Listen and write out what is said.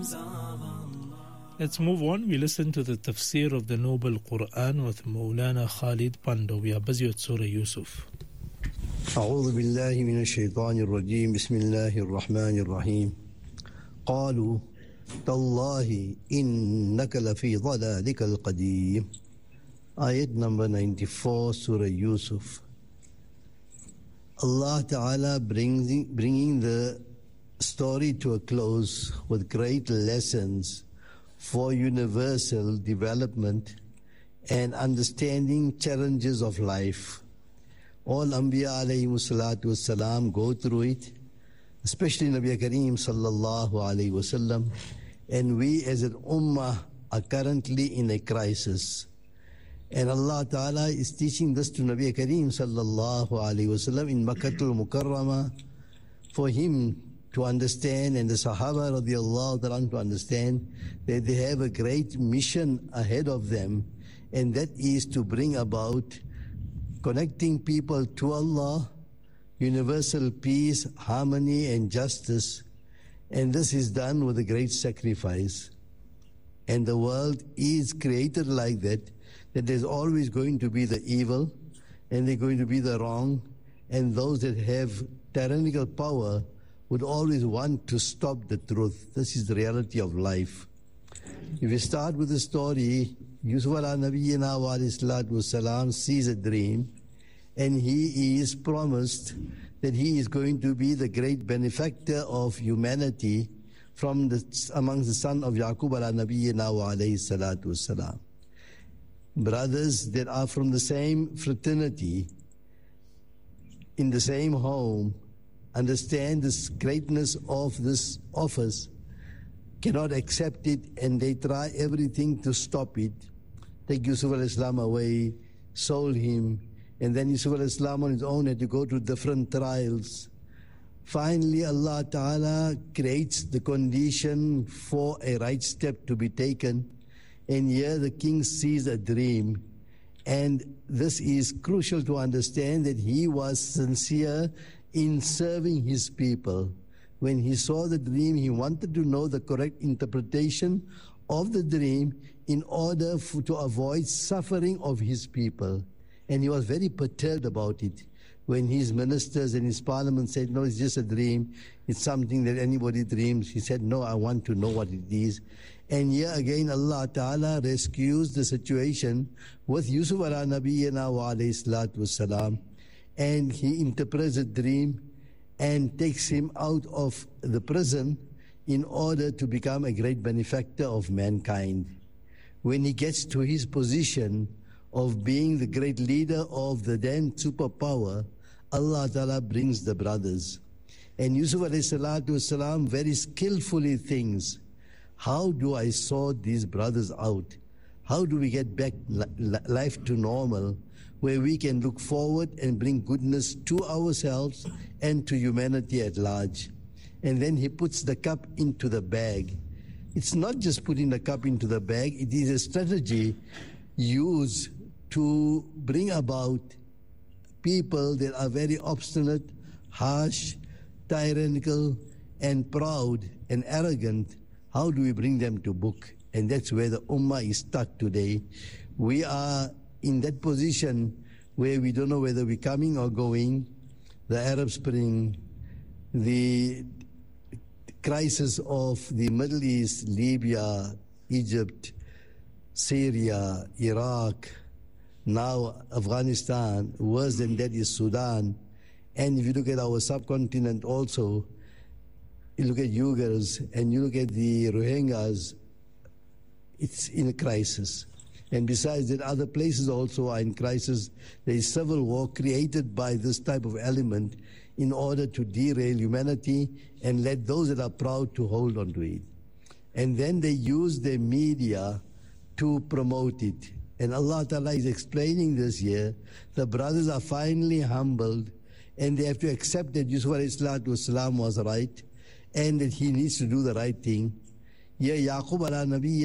Let's move on. We listen to the tafsir of the Noble Quran with Maulana Khalid Pando. We are busy with Surah Yusuf. أعوذ بالله من الشيطان الرجيم بسم الله الرحمن الرحيم قالوا تالله إنك لفي ضلالك القديم. Ayat number 94, Surah Yusuf. Allah Ta'ala bringing the story to a close with great lessons for universal development and understanding challenges of life. All Anbiya alayhimu salatu wassalam go through it, especially Nabi Kareem sallallahu alayhi wasallam, and we as an ummah are currently in a crisis. And Allah Ta'ala is teaching this to Nabi Kareem sallallahu alayhi wasallam in Makkatul Mukarramah for him to understand, and the Sahaba radiallahu ta'ala to understand that they have a great mission ahead of them, and that is to bring about connecting people to Allah, universal peace, harmony and justice. And this is done with a great sacrifice. And the world is created like that there's always going to be the evil, and there's going to be the wrong, and those that have tyrannical power would always want to stop the truth. This is the reality of life. If we start with the story, Yusuf ala nabiyyina wa alayhi salatu wassalam sees a dream, and he is promised that he is going to be the great benefactor of humanity amongst the son of Yaqub ala nabiyyina wa alayhi salatu wassalam. Brothers that are from the same fraternity, in the same home, understand this greatness of this office, cannot accept it, and they try everything to stop it. Take Yusuf al-Islam away, sold him, and then Yusuf al-Islam on his own had to go to different trials. Finally, Allah Ta'ala creates the condition for a right step to be taken, and here the king sees a dream. And this is crucial to understand that he was sincere in serving his people. When he saw the dream, he wanted to know the correct interpretation of the dream in order to avoid suffering of his people. And he was very perturbed about it. When his ministers and his parliament said, no, it's just a dream, it's something that anybody dreams, he said, no, I want to know what it is. And here again, Allah Ta'ala rescues the situation with Yusuf ala nabiyyina wa alayhi salatu wassalam, and he interprets the dream and takes him out of the prison in order to become a great benefactor of mankind. When he gets to his position of being the great leader of the then superpower, Allah Ta'ala brings the brothers. And Yusuf alayhi salatu wasalam very skillfully thinks, how do I sort these brothers out? How do we get back life to normal, where we can look forward and bring goodness to ourselves and to humanity at large? And then he puts the cup into the bag. It's not just putting the cup into the bag, it is a strategy used to bring about people that are very obstinate, harsh, tyrannical, and proud and arrogant. How do we bring them to book? And that's where the Ummah is stuck today. We are in that position where we don't know whether we're coming or going. The Arab Spring, the crisis of the Middle East, Libya, Egypt, Syria, Iraq, now Afghanistan, worse than that is Sudan. And if you look at our subcontinent also, you look at Uyghurs and you look at the Rohingyas, it's in a crisis. And besides that, other places also are in crisis. There is civil war created by this type of element in order to derail humanity and let those that are proud to hold on to it. And then they use their media to promote it. And Allah Ta'ala is explaining this here. The brothers are finally humbled, and they have to accept that Yusuf was right, and that he needs to do the right thing. Here Yaqub ala Nabi